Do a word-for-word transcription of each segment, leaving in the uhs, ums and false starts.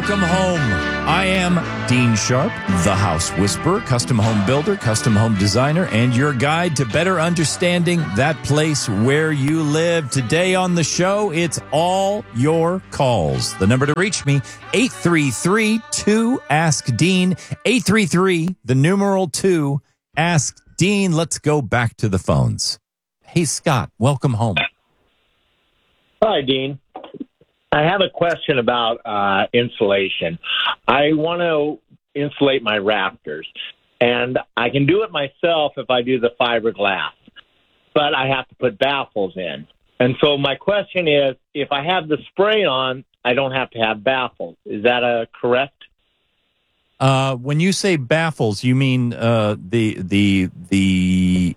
welcome home. I am Dean Sharp, the House Whisperer, custom home builder, custom home designer, and your guide to better understanding that place where you live. Today on the show, it's all your calls. The number to reach me, eight three three, two, ask Dean, eight three three, the numeral two, ask Dean. Let's go back to the phones. Hey, Scott, welcome home. Hi, Dean. I have a question about uh, insulation. I want to insulate my rafters, and I can do it myself if I do the fiberglass, but I have to put baffles in. And so my question is, if I have the spray on, I don't have to have baffles. Is that uh, correct? Uh, when you say baffles, you mean uh, the the the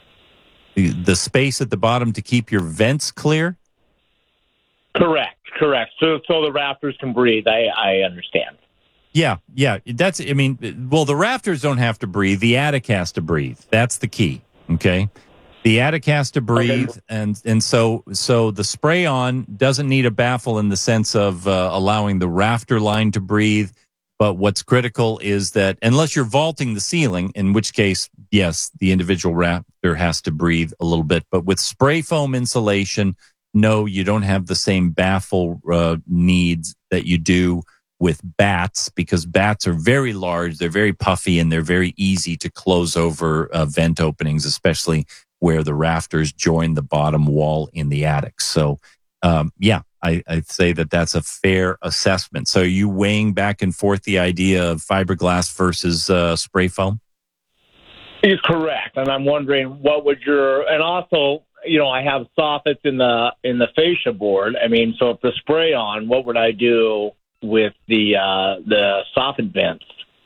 the space at the bottom to keep your vents clear? Correct, correct. So, so the rafters can breathe. I, I understand. Yeah, yeah. That's. I mean, well, the rafters don't have to breathe. The attic has to breathe. That's the key. Okay, the attic has to breathe, okay. and and so so the spray on doesn't need a baffle in the sense of uh, allowing the rafter line to breathe. But what's critical is that unless you're vaulting the ceiling, in which case, yes, the individual rafter has to breathe a little bit. But with spray foam insulation, no, you don't have the same baffle uh, needs that you do with bats, because bats are very large, they're very puffy, and they're very easy to close over uh, vent openings, especially where the rafters join the bottom wall in the attic. So, um, yeah, I, I'd say that that's a fair assessment. So are you weighing back and forth the idea of fiberglass versus uh, spray foam? Is correct. And I'm wondering what would your, and also, you know, I have soffits in the in the fascia board. I mean, so if the spray on, what would I do with the uh, the soffit vents?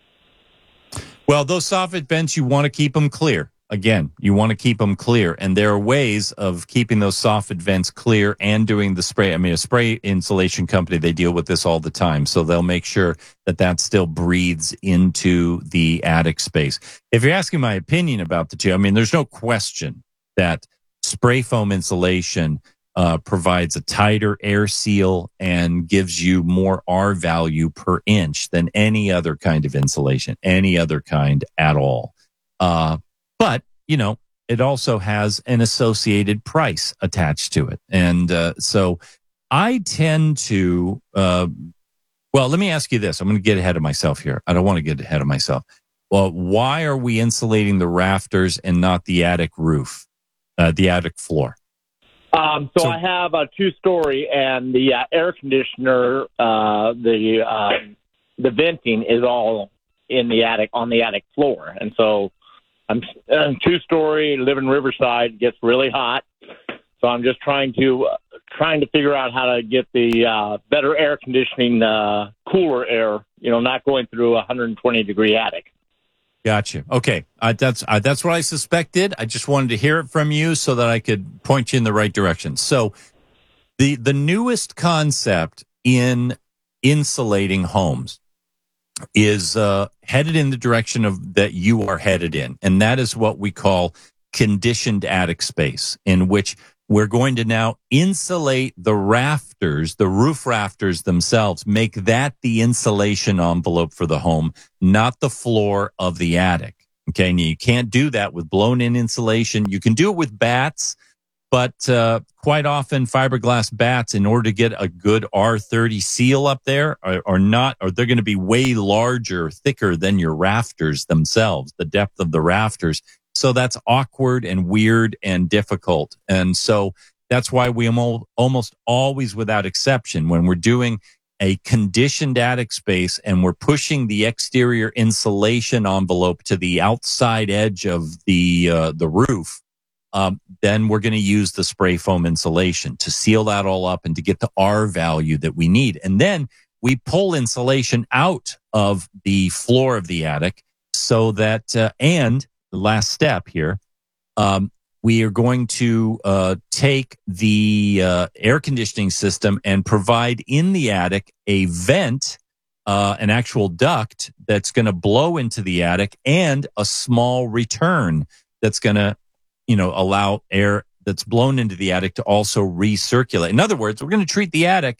Well, those soffit vents, you want to keep them clear. Again, you want to keep them clear, and there are ways of keeping those soffit vents clear and doing the spray. I mean, a spray insulation company, they deal with this all the time, so they'll make sure that that still breathes into the attic space. If you're asking my opinion about the two, I mean, there's no question that spray foam insulation uh, provides a tighter air seal and gives you more R value per inch than any other kind of insulation, any other kind at all. Uh, but, you know, it also has an associated price attached to it. And uh, so I tend to, uh, well, let me ask you this. I'm going to get ahead of myself here. I don't want to get ahead of myself. Well, why are we insulating the rafters and not the attic roof? Uh, the attic floor. Um, so, so I have a two-story, and the uh, air conditioner, uh, the uh, the venting is all in the attic, on the attic floor. And so I'm uh, two-story, live in Riverside, gets really hot. So I'm just trying to uh, trying to figure out how to get the uh, better air conditioning, uh, cooler air. You know, not going through a one hundred twenty degree attic. Gotcha. Okay, uh, that's uh, that's what I suspected. I just wanted to hear it from you so that I could point you in the right direction. So, the the newest concept in insulating homes is uh, headed in the direction of that you are headed in, and that is what we call conditioned attic space, in which we're going to now insulate the rafters, the roof rafters themselves, make that the insulation envelope for the home, not the floor of the attic. Okay, and you can't do that with blown-in insulation. You can do it with bats, but uh, quite often fiberglass bats, in order to get a good R thirty seal up there, are, are not, or they're going to be way larger, thicker than your rafters themselves, the depth of the rafters. So that's awkward and weird and difficult. And so that's why we almost always, without exception, when we're doing a conditioned attic space and we're pushing the exterior insulation envelope to the outside edge of the uh, the roof, um, then we're going to use the spray foam insulation to seal that all up and to get the R value that we need. And then we pull insulation out of the floor of the attic so that, uh, and the last step here, um, we are going to uh, take the uh, air conditioning system and provide in the attic a vent, uh, an actual duct that's going to blow into the attic, and a small return that's going to, you know, allow air that's blown into the attic to also recirculate. In other words, we're going to treat the attic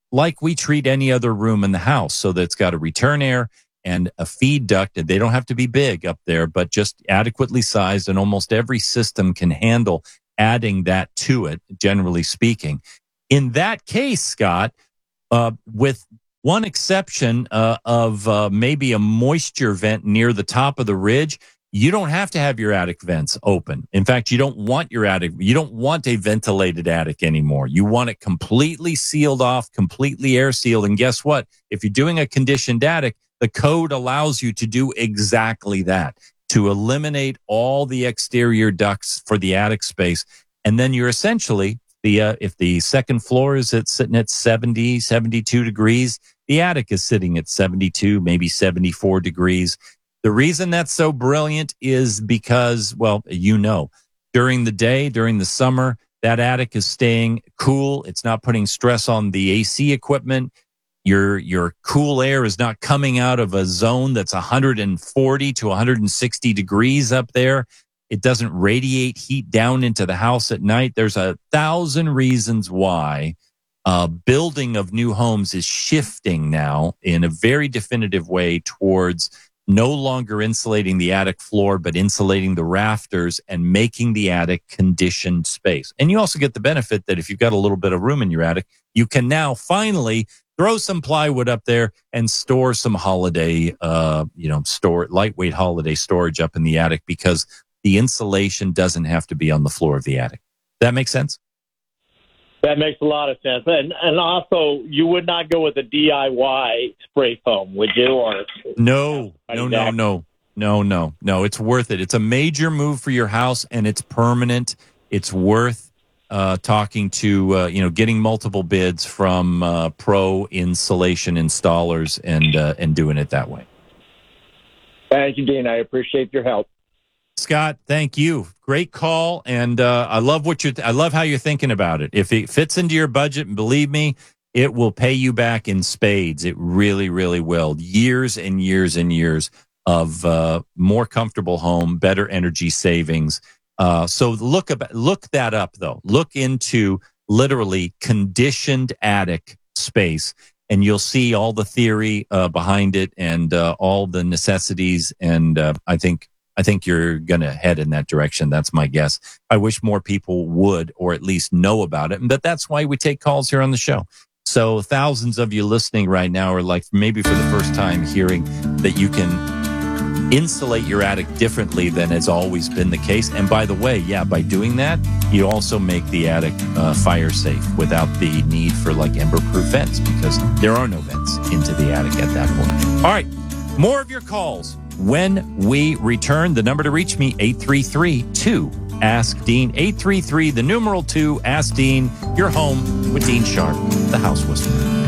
like we treat any other room in the house, so that it's got a return air and a feed duct, and they don't have to be big up there, but just adequately sized, and almost every system can handle adding that to it, generally speaking. In that case, Scott, uh, with one exception uh, of uh, maybe a moisture vent near the top of the ridge, you don't have to have your attic vents open. In fact, you don't want your attic, you don't want a ventilated attic anymore. You want it completely sealed off, completely air sealed. And guess what? If you're doing a conditioned attic, the code allows you to do exactly that, to eliminate all the exterior ducts for the attic space. And then you're essentially, the uh, if the second floor is at, sitting at seventy, seventy-two degrees, the attic is sitting at seventy-two, maybe seventy-four degrees. The reason that's so brilliant is because, well, you know, during the day, during the summer, that attic is staying cool. It's not putting stress on the A C equipment. Your your cool air is not coming out of a zone that's one hundred forty to one hundred sixty degrees up there. It doesn't radiate heat down into the house at night. There's a thousand reasons why uh, building of new homes is shifting now in a very definitive way towards no longer insulating the attic floor, but insulating the rafters and making the attic conditioned space. And you also get the benefit that if you've got a little bit of room in your attic, you can now finally throw some plywood up there and store some holiday, uh, you know, store lightweight holiday storage up in the attic, because the insulation doesn't have to be on the floor of the attic. That makes sense? That makes a lot of sense. And and also, you would not go with a D I Y spray foam, would you? Or no, no, no, no, no, no, no. It's worth it. It's a major move for your house, and it's permanent. It's worth uh, talking to, uh, you know, getting multiple bids from uh, pro insulation installers and uh, and doing it that way. Thank you, Dean. I appreciate your help. Scott, thank you. Great call, and uh, I love what you. Th- I love how you're thinking about it. If it fits into your budget, and believe me, it will pay you back in spades. It really, really will. Years and years and years of uh, more comfortable home, better energy savings. Uh, so look about, look that up though. Look into literally conditioned attic space, and you'll see all the theory uh, behind it and uh, all the necessities. And uh, I think. I think you're going to head in that direction. That's my guess. I wish more people would, or at least know about it. But that's why we take calls here on the show. So thousands of you listening right now are like maybe for the first time hearing that you can insulate your attic differently than has always been the case. And by the way, yeah, by doing that, you also make the attic uh, fire safe without the need for like ember-proof vents, because there are no vents into the attic at that point. All right, more of your calls. When we return, the number to reach me, eight three three, two, ask Dean. eight three three, the numeral two, ask Dean. You're home with Dean Sharp, the House Whisperer.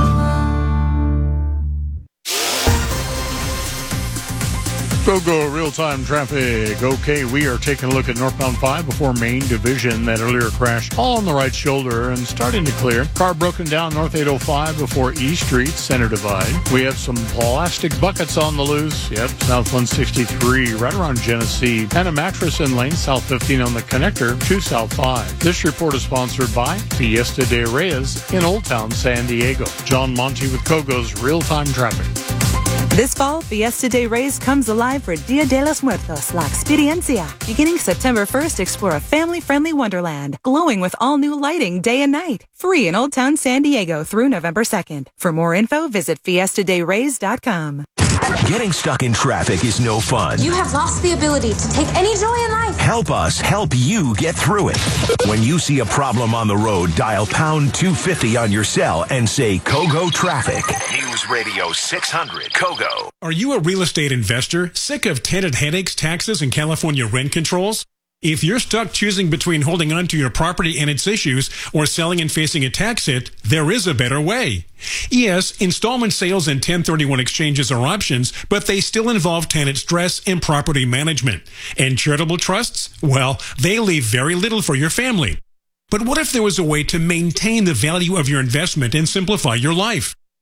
Go-Go real-time traffic. Okay, we are taking a look at northbound five before Main Division. That earlier crash all on the right shoulder and starting to clear. Car broken down north eight oh five before E Street, Center Divide. We have some plastic buckets on the loose. Yep, south one sixty-three, right around Genesee. And a mattress in lane, south fifteen on the connector to south five. This report is sponsored by Fiesta de Reyes in Old Town, San Diego. John Monty with Kogo's real-time traffic. This fall, Fiesta de Reyes comes alive for Dia de los Muertos, La Experiencia. Beginning September first, explore a family-friendly wonderland, glowing with all-new lighting day and night. Free in Old Town San Diego through November second. For more info, visit fiesta de reyes dot com. Getting stuck in traffic is no fun. You have lost the ability to take any joy in life. Help us help you get through it. When you see a problem on the road, dial pound two fifty on your cell and say Kogo Traffic. News Radio six hundred Kogo. Are you a real estate investor sick of tenant headaches, taxes, and California rent controls? If you're stuck choosing between holding on to your property and its issues or selling and facing a tax hit, there is a better way. Yes, installment sales and ten thirty-one exchanges are options, but they still involve tenant stress and property management. And charitable trusts? Well, they leave very little for your family. But what if there was a way to maintain the value of your investment and simplify your life?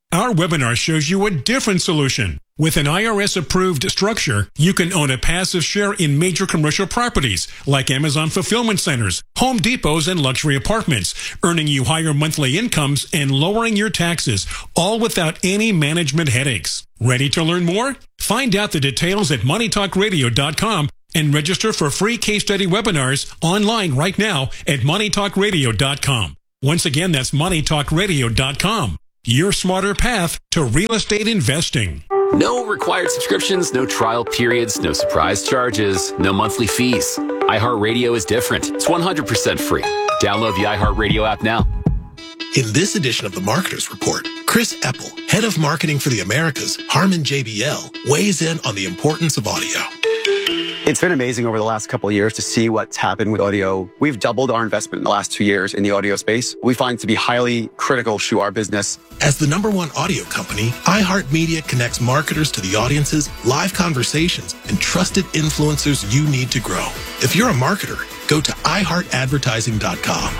Our webinar shows you a different solution. With an I R S-approved structure, you can own a passive share in major commercial properties like Amazon fulfillment centers, Home Depots, and luxury apartments, earning you higher monthly incomes and lowering your taxes, all without any management headaches. Ready to learn more? Find out the details at money talk radio dot com and register for free case study webinars online right now at money talk radio dot com. Once again, that's money talk radio dot com. Your smarter path to real estate investing. No required subscriptions, no trial periods, no surprise charges, no monthly fees. iHeartRadio is different. It's one hundred percent free. Download the iHeartRadio app now. In this edition of the Marketer's Report, Chris Epple, head of marketing for the Americas, Harman J B L, weighs in on the importance of audio. It's been amazing over the last couple of years to see what's happened with audio. We've doubled our investment in the last two years in the audio space. We find it to be highly critical to our business. As the number one audio company, iHeartMedia connects marketers to the audiences, live conversations, and trusted influencers you need to grow. If you're a marketer, go to i heart advertising dot com.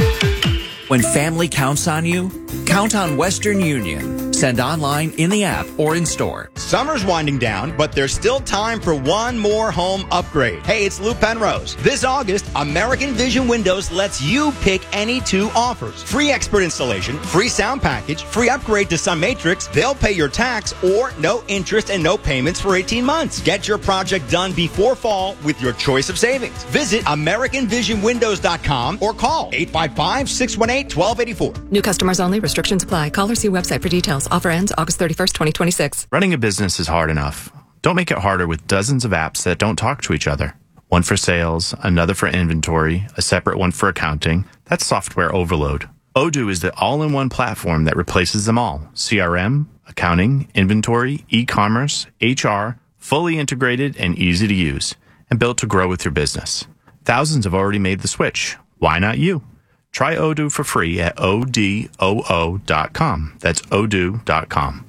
When family counts on you, count on Western Union. Send online, in the app, or in store. Summer's winding down, but there's still time for one more home upgrade. Hey, it's Lou Penrose. This August, American Vision Windows lets you pick any two offers. Free expert installation, free sound package, free upgrade to Sun Matrix. They'll pay your tax or no interest and no payments for eighteen months. Get your project done before fall with your choice of savings. Visit american vision windows dot com or call eight five five, six one eight, one two eight four. New customers only. Restrictions apply. Call or see website for details. Offer ends August thirty-first, twenty twenty-six. Running a business is hard enough. Don't make it harder with dozens of apps that don't talk to each other. One for sales, another for inventory, a separate one for accounting. That's software overload. Odoo is the all-in-one platform that replaces them all. C R M, accounting, inventory, e-commerce, H R, fully integrated and easy to use, and built to grow with your business. Thousands have already made the switch. Why not you? Try Odoo for free at O D O O dot com. That's odoo dot com.